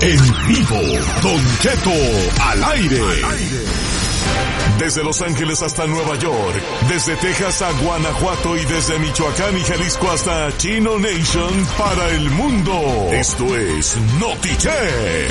En vivo, Don Cheto al aire. Desde Los Ángeles hasta Nueva York, desde Texas a Guanajuato y desde Michoacán y Jalisco hasta Chino Nation para el mundo. Esto es Notichet.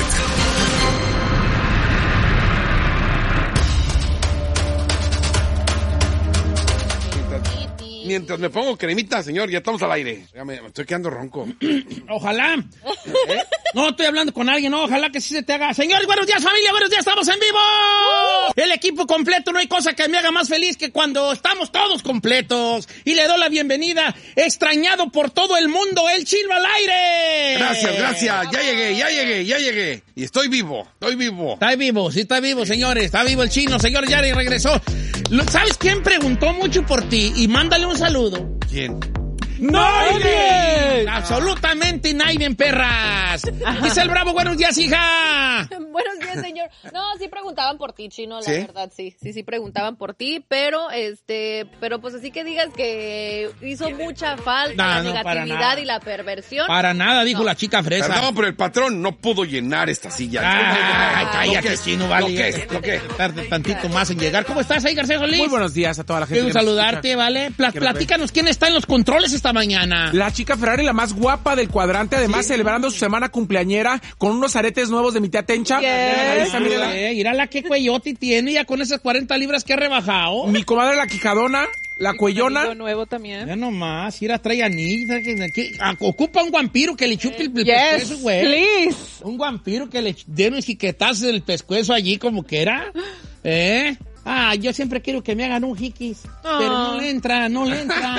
Mientras me pongo cremita, señor, ya estamos al aire. Ya me estoy quedando ronco. Ojalá. No, estoy hablando con alguien, no, ojalá que sí se te haga. Señores, buenos días, familia, buenos días, estamos en vivo. El equipo completo, no hay cosa que me haga más feliz que cuando estamos todos completos. Y le doy la bienvenida, extrañado por todo el mundo, el Chino al aire. Gracias. Ya llegué. Y estoy vivo. Está vivo, sí está vivo, señores. Está vivo el Chino, señor, ya regresó. ¿Sabes quién preguntó mucho por ti? Y mándale un saludo. ¿Quién? ¡Nadie! Absolutamente nadie, perras. Giselle Bravo, buenos días, hija. Buenos días, señor. No, sí preguntaban por ti, Chino, la ¿Sí? verdad, sí preguntaban por ti, pero pues así que digas que hizo mucha falta la negatividad y la perversión. Para nada, dijo la chica fresa. Perdón, pero el patrón no pudo llenar esta silla. Ay, cállate, Chino, vale. ¿Lo qué? Tarde tantito más en llegar. ¿Cómo estás ahí, García Solís? Muy buenos días a toda la gente. Quiero saludarte, ¿vale? Platícanos quién está en los controles esta mañana. La chica Ferrari, la más guapa del cuadrante, además celebrando su semana cumpleañera con unos aretes nuevos de mi tía Tencha. Mírala qué cuellote tiene ya con esas 40 libras que ha rebajado. Mi comadre la quijadona, la cuellona. Nuevo también. Ya nomás, ir a traer anillos. Ocupa un vampiro que le chupe el pescuezo, güey. Please. Un vampiro que le dé unos jiquetazos del pescuezo allí como que era. Yo siempre quiero que me hagan un jiquis, pero no le entra. No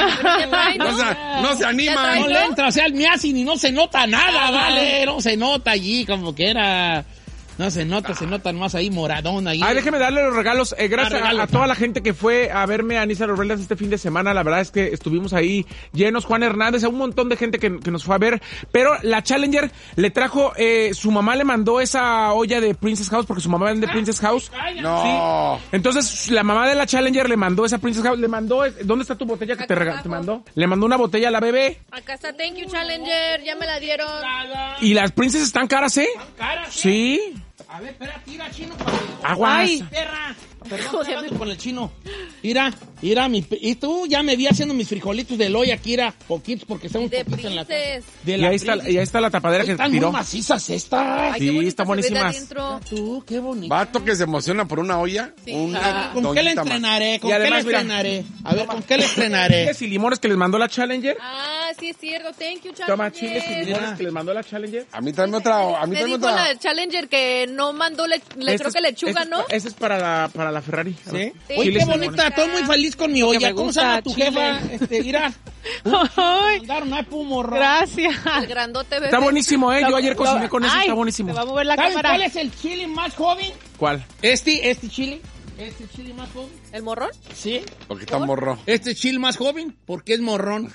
se anima. No le entra, o sea, me hacen y no se nota nada, vale. No se nota allí como que era. No se nota más ahí moradón ahí. Déjeme darle los regalos. Gracias a toda la gente que fue a verme a Anissa Los Rebeldes este fin de semana. La verdad es que estuvimos ahí llenos. Juan Hernández, a un montón de gente que nos fue a ver. Pero la Challenger le trajo, su mamá le mandó esa olla de Princess House porque su mamá vende Princess House. No. Sí. Entonces, la mamá de la Challenger le mandó esa Princess House. Le mandó, ¿dónde está tu botella que te mandó? Le mandó una botella a la bebé. Acá está, thank you, Challenger, ya me la dieron. Y las Princess están caras, ¿eh? ¿Están caras? Sí. A ver, espera, tira, Chino. Aguas. Ay, perra. Perdón, estoy hablando con el Chino. Mira, y tú ya me vi haciendo mis frijolitos de loya aquí, era poquitos porque estamos De poquitos en la casa. Princess. Y ahí está la tapadera que Están tiró. muy macizas estas. Ay, Sí, qué bonita están se ve de buenísimas. adentro. Tú, qué bonito. Vato que se emociona por una olla. Sí. Una ¿Con qué le doñita más. entrenaré? ¿Con Y qué le además, mira, entrenaré? A ver, ¿con qué le entrenaré? Chiles y limones que les mandó la Challenger. Ah, sí es cierto, thank you, Challenger. Toma chiles y limones que les mandó la Challenger. A mí tráeme otra. Me dijo la Challenger que no mandó, creo que lechuga, ¿no? Ese es para la Ferrari. ¿Sí? Sí. Oye, Chiles qué y bonita, estoy muy feliz con mi olla. me ¿Cómo se gusta, llama tu chile. jefa? Mira. Ay, Mandaron a Pumorro. gracias. El grandote bebé. Está buenísimo, ¿eh? Yo ayer cociné con eso, Ay, está buenísimo. Se va a mover la ¿Saben cámara. cuál es el chile más joven? ¿Cuál? Este chile. Este chile más joven. ¿El morrón? Sí. Porque está morro. Este chile más joven porque es morrón.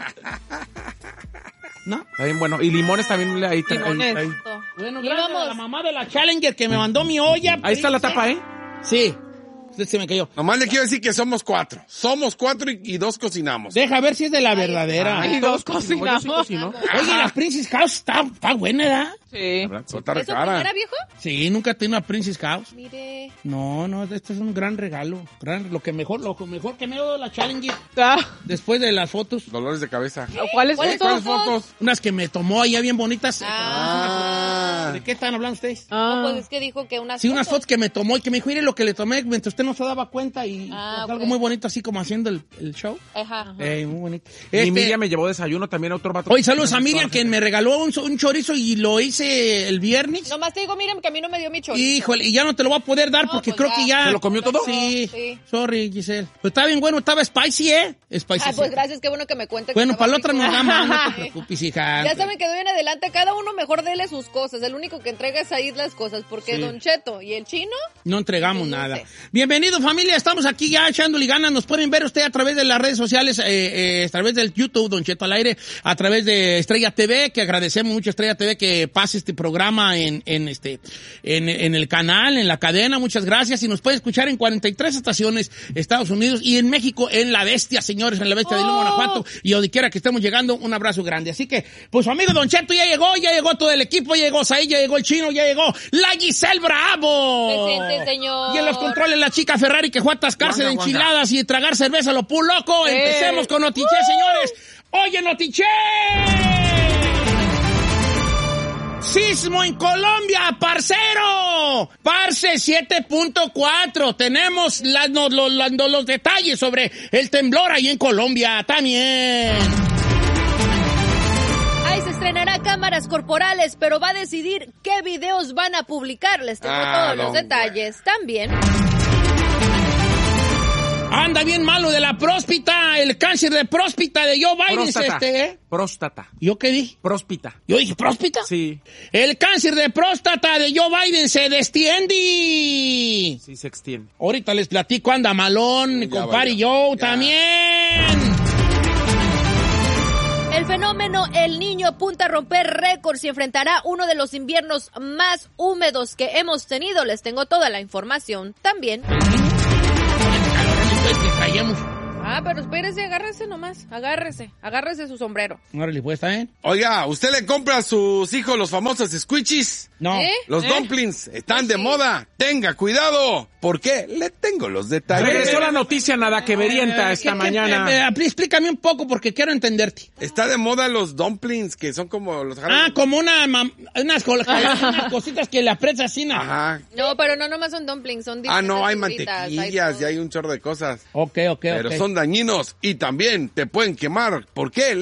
¿No? Está bien bueno. Y limones también ahí. Limones. ahí. Bueno, Y gracias vamos. a la mamá de la Challenger que me mandó mi olla. Ahí está la tapa, ¿eh? Sí. Se me cayó. Nomás le quiero decir que somos 4. Somos 4 y 2 cocinamos. Deja ver si es de la verdadera. Ay, dos cocinamos. ¿no? Oye, la Princess House está buena, ¿verdad? Sí. Está ¿Es su cara. primera, viejo? Sí, nunca tengo una Princess House. Mire. No, este es un gran regalo. Lo mejor que me dio la Challenger Ah, después de las fotos. Dolores de cabeza. ¿Cuáles ¿Cuáles son? son? fotos? Unas que me tomó allá bien bonitas. Ah. ¿De qué están hablando ustedes? No, pues es que dijo que unas Sí, unas fotos que me tomó y que me dijo, mire lo que le tomé mientras usted no se daba cuenta y Ah, algo ok. muy bonito así como haciendo el show. Ajá. Muy bonito. Y Miriam me llevó desayuno también a otro vato. Oye, saludos a Miriam que me regaló un chorizo y lo hice el viernes. Nomás te digo, Miriam, que a mí no me dio mi chorizo. Híjole, y ya no te lo voy a poder dar No, porque pues creo ya. que ya... ¿Se lo comió todo? Sí. Sí. Sorry, Giselle. Pero estaba bien bueno, estaba spicy, ¿eh? Spicy. Ah, sí. pues gracias, qué bueno que me cuente. que Bueno, estaba para la otra rico. nos da más, no te preocupes, hija. Ya saben que de hoy en adelante cada uno mejor dele sus cosas. El único que entrega es ahí las cosas, porque Sí. Don Cheto y el Chino... No entregamos No nada. sé. bienvenido familia, estamos aquí ya echándole ganas, nos pueden ver usted a través de las redes sociales, a través del YouTube, Don Cheto al aire, a través de Estrella TV, que agradecemos mucho a Estrella TV que pase este programa en el canal, en la cadena, muchas gracias, y nos pueden escuchar en 43 estaciones, Estados Unidos, y en México, en La Bestia, señores, en La Bestia de León, Guanajuato, y donde quiera que estemos llegando, un abrazo grande. Así que, pues su amigo Don Cheto ya llegó todo el equipo, ya llegó Saí, ya llegó el Chino, ya llegó la Giselle Bravo. Presente, señor. Y en los controles la chica Ferrari que fue a atascarse de enchiladas y tragar cerveza a lo pu loco. Empecemos con Notiche, señores. Oye, Notiche. Sismo en Colombia, parcero. Parce 7.4. Tenemos los detalles sobre el temblor ahí en Colombia también. Se estrenará cámaras corporales, pero va a decidir qué videos van a publicar. Les tengo todos los detalles también. Anda bien malo de la próstata, el cáncer de próstata de Joe Biden. Próstata. ¿Yo qué dije? Próspita. ¿Yo dije próstata? Sí. El cáncer de próstata de Joe Biden se destiende. Sí, se extiende. Ahorita les platico, anda malón, mi compadre Joe también. El fenómeno El Niño apunta a romper récords y enfrentará uno de los inviernos más húmedos que hemos tenido. Les tengo toda la información también. Pero espérese, agárrese nomás. Agárrese su sombrero. Órale, pues, ¿está bien? Oiga, ¿usted le compra a sus hijos los famosos squishies? No. Los dumplings están de moda. Tenga cuidado. ¿Por qué? Le tengo los detalles. Regresó la noticia nada que verienta esta mañana. Explícame un poco porque quiero entenderte. Está de moda los dumplings, que son como los... como unas cositas que le aprietas así. Ajá. No, pero no nomás son dumplings, son diferentes. No, hay mantequillas y hay un chorro de cosas. Ok. Pero son dañinos y también te pueden quemar. ¿Por qué?